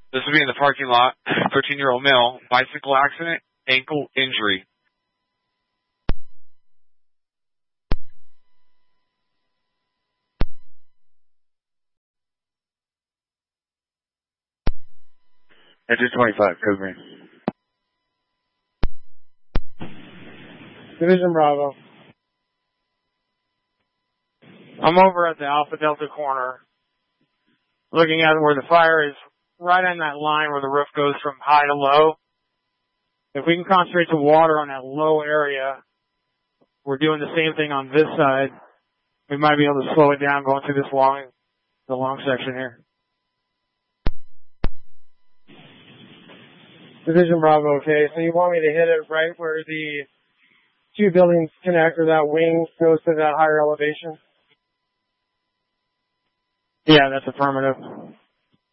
This will be in the parking lot. 13-year-old male, bicycle accident, ankle injury. Engine 25, code green. Division Bravo. I'm over at the Alpha Delta corner, looking at where the fire is right on that line where the roof goes from high to low. If we can concentrate the water on that low area, we're doing the same thing on this side. We might be able to slow it down going through the long section here. Division Bravo, okay. So you want me to hit it right where the two buildings connect, or that wing goes to that higher elevation? Yeah, that's affirmative.